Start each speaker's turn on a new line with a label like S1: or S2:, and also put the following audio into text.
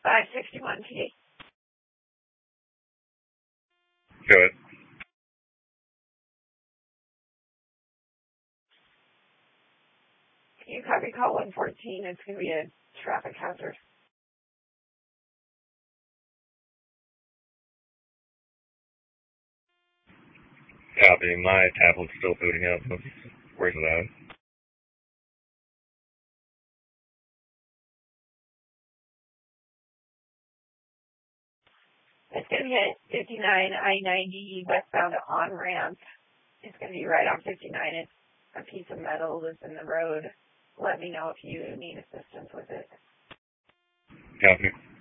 S1: 561 PD.
S2: Go ahead.
S1: Can you copy call 114? It's going to be a traffic hazard.
S2: Copy. My tablet's still booting up. Where's it at?
S1: It's going to be at 59 I-90 westbound on-ramp. It's going to be right on 59. It's a piece of metal that's in the road. Let me know if you need assistance with it.
S2: Copy.